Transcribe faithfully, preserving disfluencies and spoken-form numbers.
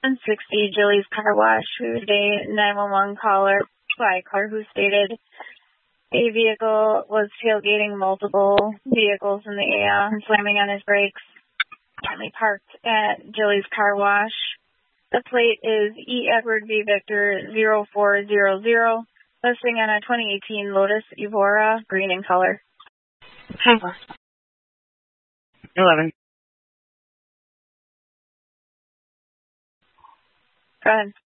one sixty Jilly's Car Wash. We have a nine one one caller, fly car, who stated a vehicle was tailgating multiple vehicles in the area and slamming on his brakes. Currently parked at Jilly's Car Wash. The plate is E. Edward V. Victor zero four zero zero, listing on a twenty eighteen Lotus Evora, green in color. eleven. Go ahead.